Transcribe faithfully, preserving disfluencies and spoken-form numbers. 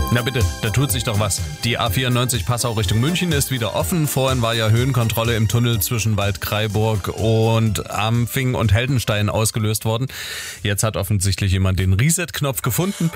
Na bitte, da tut sich doch was. Die A vierundneunzig Passau Richtung München ist wieder offen. Vorhin war ja Höhenkontrolle im Tunnel zwischen Waldkraiburg und Ampfing und Heldenstein ausgelöst worden. Jetzt hat offensichtlich jemand den Reset-Knopf gefunden